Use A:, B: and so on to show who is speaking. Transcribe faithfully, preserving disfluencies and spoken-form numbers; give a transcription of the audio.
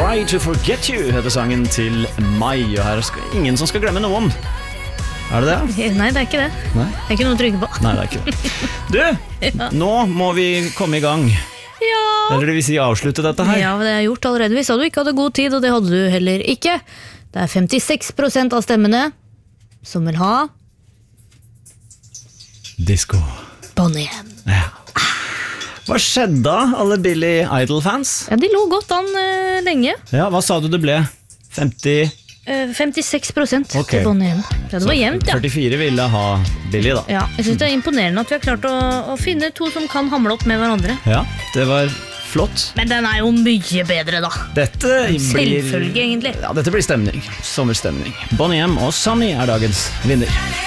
A: Try to Forget You heter sangen til Mai, og her er ingen som skal glemme noen. Er det det?
B: Nei, det er ikke det.
A: Nei?
B: Det er ikke noe å trykke på.
A: Nei, det er ikke det. Du,
B: ja.
A: Nå må vi komme i gang.
B: Ja.
A: Eller det vil si avslutte dette her.
B: Ja, det er gjort allerede. Vi sa du ikke hadde god tid, og det hadde du heller ikke. Det er femtiseks prosent av stemmene som vil ha
A: Disco.
B: Bonnie M.
A: Ja. Hva skjedde da, alle Billy Idol-fans?
B: Ja, de lå godt an uh, lenge.
A: Ja, hva sa du det ble? femti?
B: Uh, femtiseks prosent
A: okay.
B: til Bonnie M. Ja, det var jevnt, ja.
A: førtifire ville ha Billy da.
B: Ja, jeg synes det er imponerende at vi har klart å, å finne to som kan hamle opp med hverandre.
A: Ja, det var flott.
B: Men den er jo mye bedre da.
A: Dette blir...
B: Selvfølge, egentlig.
A: Ja, dette blir stemning. Sommerstemning. Bonnie M og Sunny er dagens vinner.